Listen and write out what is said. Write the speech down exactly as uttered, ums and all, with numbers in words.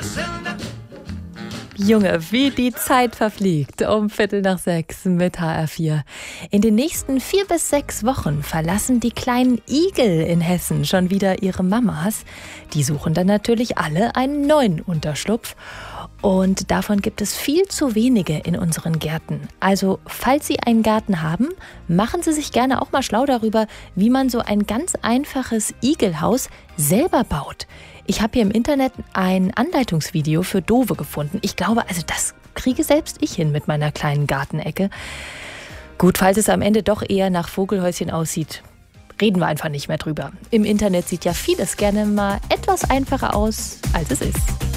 Junge, wie die Zeit verfliegt. Um Viertel nach sechs mit H R vier. In den nächsten vier bis sechs Wochen verlassen die kleinen Igel in Hessen schon wieder ihre Mamas. Die suchen dann natürlich alle einen neuen Unterschlupf. Und davon gibt es viel zu wenige in unseren Gärten. Also, falls Sie einen Garten haben, machen Sie sich gerne auch mal schlau darüber, wie man so ein ganz einfaches Igelhaus selber baut. Ich habe hier im Internet ein Anleitungsvideo für Dove gefunden. Ich glaube, also das kriege selbst ich hin mit meiner kleinen Gartenecke. Gut, falls es am Ende doch eher nach Vogelhäuschen aussieht, reden wir einfach nicht mehr drüber. Im Internet sieht ja vieles gerne mal etwas einfacher aus, als es ist.